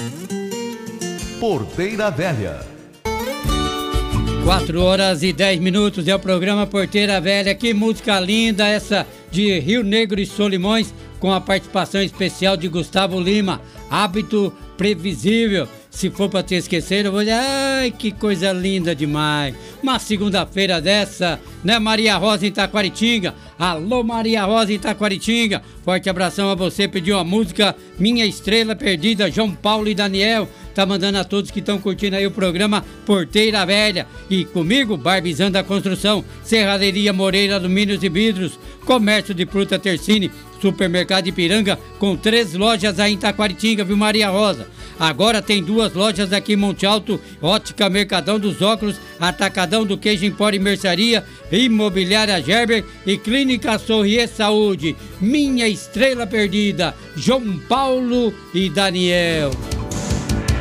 Porteira Velha. 4h10 é o programa Porteira Velha. Que música linda essa de Rio Negro e Solimões, com a participação especial de Gustavo Lima. Hábito previsível. Se for pra te esquecer, eu vou dizer, ai, que coisa linda demais. Uma segunda-feira dessa, né, Maria Rosa em Taquaritinga? Alô, Maria Rosa em Taquaritinga. Forte abração a você. Pediu a música Minha Estrela Perdida, João Paulo e Daniel. Tá mandando a todos que estão curtindo aí o programa Porteira Velha. E comigo, Barbizando a Construção, Serralheria Moreira Alumínios e Vidros, Comércio de Fruta Tercine, Supermercado Ipiranga, com 3 lojas aí em Taquaritinga, viu, Maria Rosa? Agora tem 2 lojas aqui em Monte Alto, Ótica Mercadão dos Óculos, Atacadão do Queijo Empório e Mercearia, Imobiliária Gerber e Clínica Sorrier Saúde. Minha Estrela Perdida, João Paulo e Daniel.